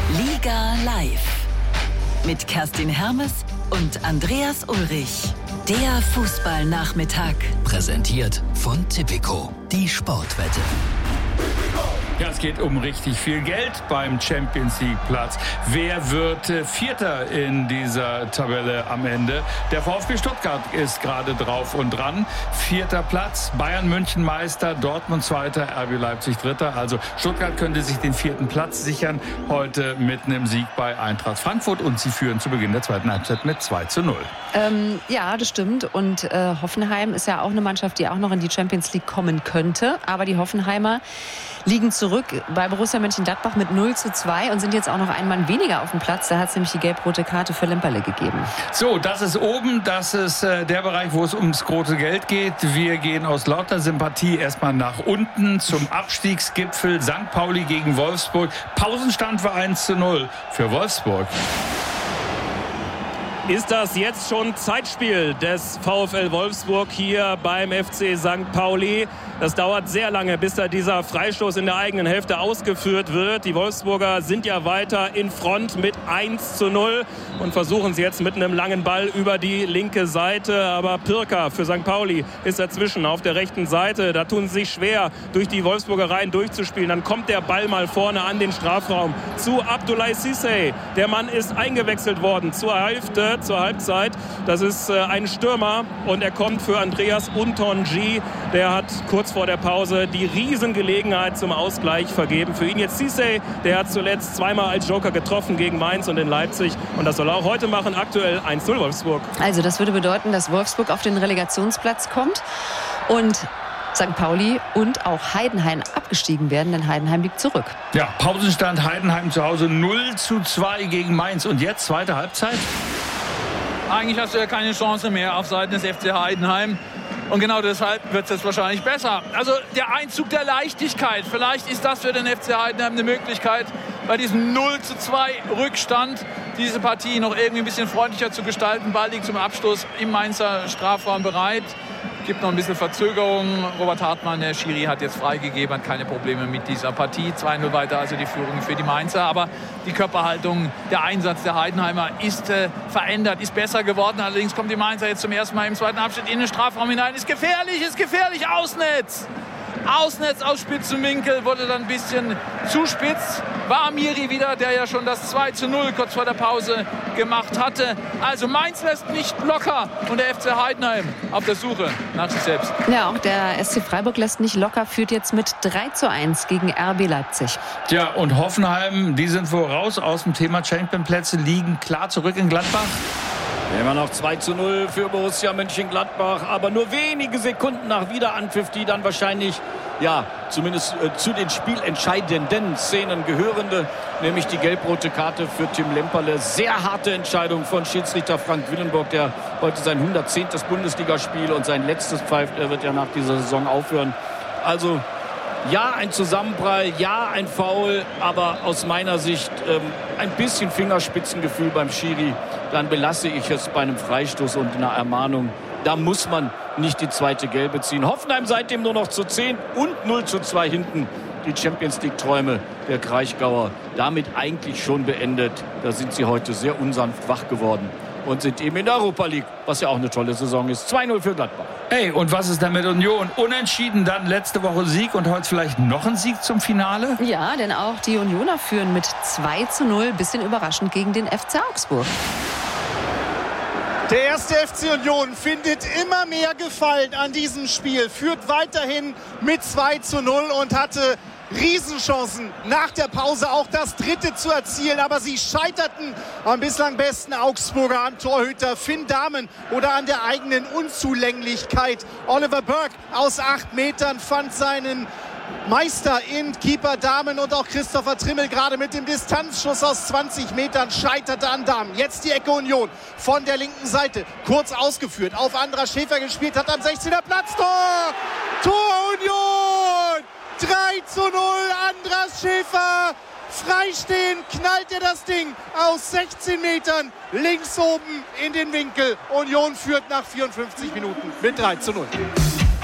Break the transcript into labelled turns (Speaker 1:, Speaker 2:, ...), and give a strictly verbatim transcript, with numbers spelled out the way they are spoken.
Speaker 1: Liga live. Mit Kerstin Hermes und Andreas Ulrich. Der Fußballnachmittag.
Speaker 2: Präsentiert von Tipico, die Sportwette.
Speaker 3: Ja, es geht um richtig viel Geld beim Champions League Platz. Wer wird äh, Vierter in dieser Tabelle am Ende? Der VfB Stuttgart ist gerade drauf und dran. Vierter Platz, Bayern München Meister, Dortmund Zweiter, R B Leipzig Dritter. Also Stuttgart könnte sich den vierten Platz sichern heute mit einem Sieg bei Eintracht Frankfurt. Und sie führen zu Beginn der zweiten Halbzeit mit zwei zu null.
Speaker 4: Ähm, ja, das stimmt. Und äh, Hoffenheim ist ja auch eine Mannschaft, die auch noch in die Champions League kommen könnte. Aber die Hoffenheimer liegen zurück bei Borussia Mönchengladbach mit null zu zwei und sind jetzt auch noch ein Mann weniger auf dem Platz. Da hat es nämlich die gelb-rote Karte für Lemperle gegeben.
Speaker 3: So, das ist oben. Das ist äh, der Bereich, wo es ums große Geld geht. Wir gehen aus lauter Sympathie erstmal nach unten zum Abstiegsgipfel. Sankt Pauli gegen Wolfsburg. Pausenstand war eins zu null für Wolfsburg.
Speaker 5: Ist das jetzt schon Zeitspiel des VfL Wolfsburg hier beim F C Sankt Pauli? Das dauert sehr lange, bis da dieser Freistoß in der eigenen Hälfte ausgeführt wird. Die Wolfsburger sind ja weiter in Front mit eins zu null und versuchen es jetzt mit einem langen Ball über die linke Seite. Aber Pirker für Sankt Pauli ist dazwischen auf der rechten Seite. Da tun sie sich schwer, durch die Wolfsburger Reihen durchzuspielen. Dann kommt der Ball mal vorne an den Strafraum zu Abdoulaye Cissé. Der Mann ist eingewechselt worden zur Hälfte, zur Halbzeit. Das ist äh, ein Stürmer und er kommt für Andreas Untonji. Der hat kurz vor der Pause die Riesengelegenheit zum Ausgleich vergeben. Für ihn jetzt Cissé, der hat zuletzt zweimal als Joker getroffen gegen Mainz und in Leipzig. Und das soll er auch heute machen. Aktuell eins zu null Wolfsburg.
Speaker 4: Also das würde bedeuten, dass Wolfsburg auf den Relegationsplatz kommt und Sankt Pauli und auch Heidenheim abgestiegen werden, denn Heidenheim liegt zurück.
Speaker 3: Ja, Pausenstand Heidenheim zu Hause null zu zwei gegen Mainz. Und jetzt zweite Halbzeit?
Speaker 6: Eigentlich hast du ja keine Chance mehr auf Seiten des F C Heidenheim. Und genau deshalb wird es jetzt wahrscheinlich besser. Also der Einzug der Leichtigkeit. Vielleicht ist das für den F C Heidenheim eine Möglichkeit, bei diesem null zu zwei Rückstand diese Partie noch irgendwie ein bisschen freundlicher zu gestalten. Ball liegt zum Abschluss im Mainzer Strafraum bereit. Gibt noch ein bisschen Verzögerung. Robert Hartmann, der Schiri, hat jetzt freigegeben, hat keine Probleme mit dieser Partie. zwei null weiter, also die Führung für die Mainzer. Aber die Körperhaltung, der Einsatz der Heidenheimer ist äh, verändert, ist besser geworden. Allerdings kommt die Mainzer jetzt zum ersten Mal im zweiten Abschnitt in den Strafraum hinein. Ist gefährlich, ist gefährlich, Ausnetz! Ausnetz aus spitzem Winkel, wurde dann ein bisschen zu spitz. War Amiri wieder, der ja schon das zwei zu null kurz vor der Pause gemacht hatte. Also Mainz lässt nicht locker und der F C Heidenheim auf der Suche nach sich selbst.
Speaker 4: Ja, auch der S C Freiburg lässt nicht locker, führt jetzt mit drei zu eins gegen R B Leipzig.
Speaker 3: Tja, und Hoffenheim, die sind wohl raus aus dem Thema Champions-Plätze, liegen klar zurück in Gladbach.
Speaker 7: Immer noch zwei zu null für Borussia Mönchengladbach, aber nur wenige Sekunden nach Wiederanpfiff, die dann wahrscheinlich, ja, zumindest äh, zu den spielentscheidenden Szenen gehörende, nämlich die gelb-rote Karte für Tim Lemperle. Sehr harte Entscheidung von Schiedsrichter Frank Willenburg, der heute sein hundertzehntes Bundesligaspiel und sein letztes pfeift. Er wird ja nach dieser Saison aufhören. Also ja, ein Zusammenprall, ja, ein Foul, aber aus meiner Sicht ähm, ein bisschen Fingerspitzengefühl beim Schiri. Dann belasse ich es bei einem Freistoß und einer Ermahnung. Da muss man nicht die zweite Gelbe ziehen. Hoffenheim seitdem nur noch zu zehn und null zu zwei hinten. Die Champions-League-Träume der Kraichgauer damit eigentlich schon beendet. Da sind sie heute sehr unsanft wach geworden und sind eben in der Europa League, was ja auch eine tolle Saison ist. zwei null für Gladbach.
Speaker 3: Ey, und was ist denn mit Union? Unentschieden, dann letzte Woche Sieg und heute vielleicht noch ein Sieg zum Finale?
Speaker 4: Ja, denn auch die Unioner führen mit zwei zu null, bisschen überraschend gegen den F C Augsburg.
Speaker 8: Der erste F C Union findet immer mehr Gefallen an diesem Spiel, führt weiterhin mit zwei zu null und hatte Riesenchancen nach der Pause auch das dritte zu erzielen, aber sie scheiterten am bislang besten Augsburger, am Torhüter Finn Dahmen oder an der eigenen Unzulänglichkeit. Oliver Burke aus acht Metern fand seinen Meister in Keeper Dahmen und auch Christopher Trimmel gerade mit dem Distanzschuss aus zwanzig Metern scheiterte an Dahmen. Jetzt die Ecke Union von der linken Seite, kurz ausgeführt, auf Andras Schäfer gespielt, hat am sechzehner Platz, Tor! Tor Union! drei zu null, Andras Schäfer, freistehen, knallt er das Ding aus sechzehn Metern links oben in den Winkel. Union führt nach vierundfünfzig Minuten mit drei zu null.